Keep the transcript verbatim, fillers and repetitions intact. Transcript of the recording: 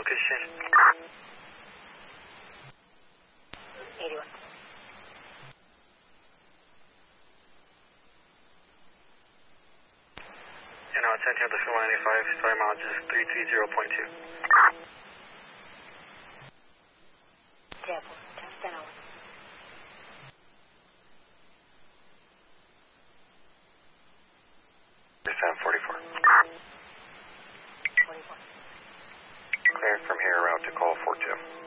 location. eighty-one. And now ten here, the one ninety-five, sorry mileage is three three zero point two. Careful, ten hours. seven forty-four. forty-one. Cleared from here, route to call four two.